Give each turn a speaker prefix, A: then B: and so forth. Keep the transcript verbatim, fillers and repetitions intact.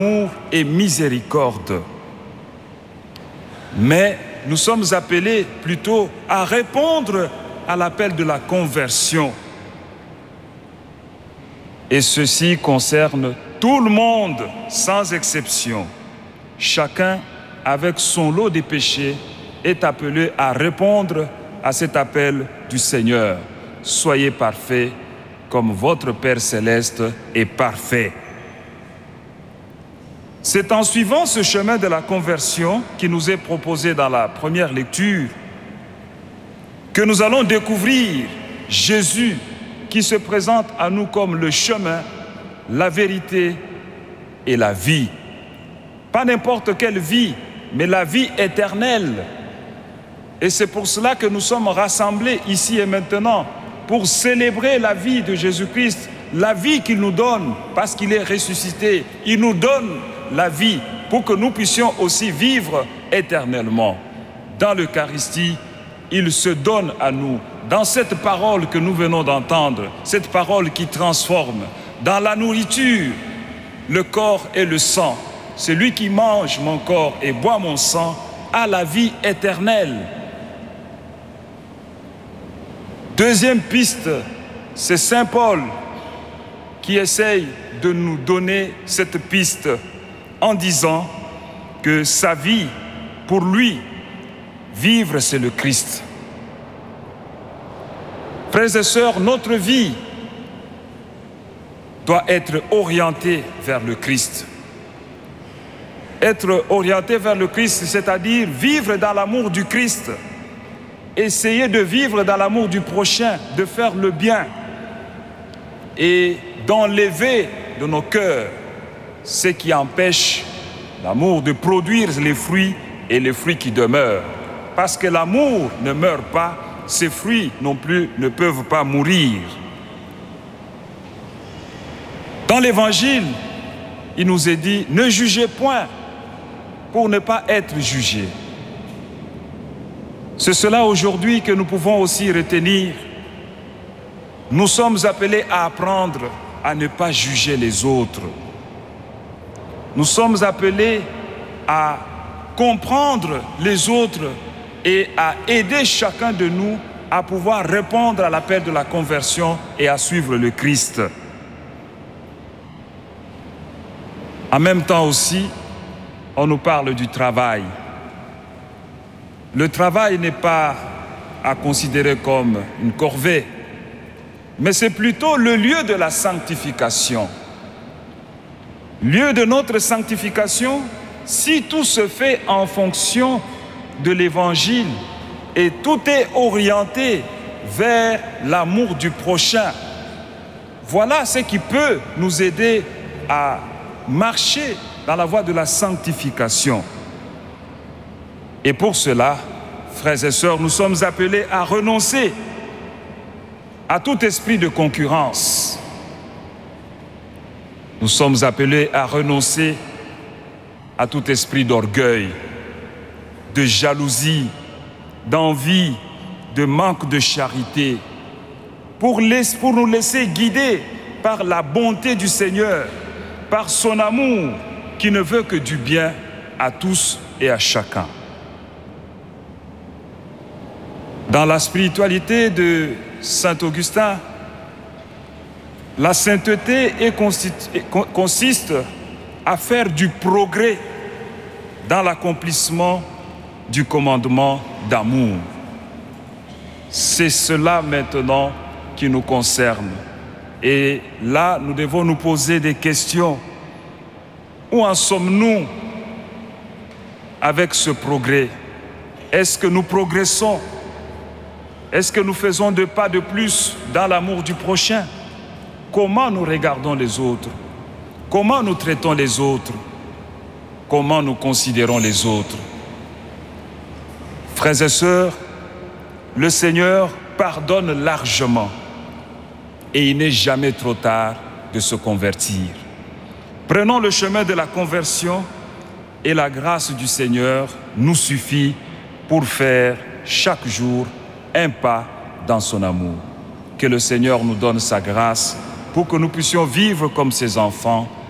A: amour et miséricorde. Mais nous sommes appelés plutôt à répondre à l'appel de la conversion. Et ceci concerne tout le monde, sans exception. Chacun, avec son lot de péchés, est appelé à répondre à cet appel du Seigneur. Soyez parfaits comme votre Père céleste est parfait. C'est en suivant ce chemin de la conversion qui nous est proposé dans la première lecture que nous allons découvrir Jésus qui se présente à nous comme le chemin, la vérité et la vie. Pas n'importe quelle vie, mais la vie éternelle. Et c'est pour cela que nous sommes rassemblés ici et maintenant, pour célébrer la vie de Jésus-Christ, la vie qu'il nous donne, parce qu'il est ressuscité. Il nous donne la vie pour que nous puissions aussi vivre éternellement. Dans l'Eucharistie, il se donne à nous. Dans cette parole que nous venons d'entendre, cette parole qui transforme, dans la nourriture, le corps et le sang, celui qui mange mon corps et boit mon sang a la vie éternelle. Deuxième piste, c'est Saint Paul qui essaye de nous donner cette piste en disant que sa vie, pour lui, vivre, c'est le Christ. Frères et sœurs, notre vie doit être orientée vers le Christ. Être orienté vers le Christ, c'est-à-dire vivre dans l'amour du Christ. Essayer de vivre dans l'amour du prochain, de faire le bien et d'enlever de nos cœurs ce qui empêche l'amour de produire les fruits et les fruits qui demeurent. Parce que l'amour ne meurt pas, ses fruits non plus ne peuvent pas mourir. Dans l'Évangile, il nous est dit « Ne jugez point pour ne pas être jugés ». C'est cela aujourd'hui que nous pouvons aussi retenir. Nous sommes appelés à apprendre à ne pas juger les autres. Nous sommes appelés à comprendre les autres et à aider chacun de nous à pouvoir répondre à l'appel de la conversion et à suivre le Christ. En même temps aussi, on nous parle du travail. Le travail n'est pas à considérer comme une corvée, mais c'est plutôt le lieu de la sanctification. Lieu de notre sanctification, si tout se fait en fonction de l'Évangile et tout est orienté vers l'amour du prochain, voilà ce qui peut nous aider à marcher dans la voie de la sanctification. Et pour cela, frères et sœurs, nous sommes appelés à renoncer à tout esprit de concurrence. Nous sommes appelés à renoncer à tout esprit d'orgueil, de jalousie, d'envie, de manque de charité, pour, laisser, pour nous laisser guider par la bonté du Seigneur, par son amour qui ne veut que du bien à tous et à chacun. Dans la spiritualité de saint Augustin, la sainteté est consiste à faire du progrès dans l'accomplissement du commandement d'amour. C'est cela maintenant qui nous concerne. Et là, nous devons nous poser des questions. Où en sommes-nous avec ce progrès? Est-ce que nous progressons? Est-ce que nous faisons deux pas de plus dans l'amour du prochain? Comment nous regardons les autres? Comment nous traitons les autres? Comment nous considérons les autres? Frères et sœurs, le Seigneur pardonne largement et il n'est jamais trop tard de se convertir. Prenons le chemin de la conversion et la grâce du Seigneur nous suffit pour faire chaque jour un pas dans son amour. Que le Seigneur nous donne sa grâce pour que nous puissions vivre comme ses enfants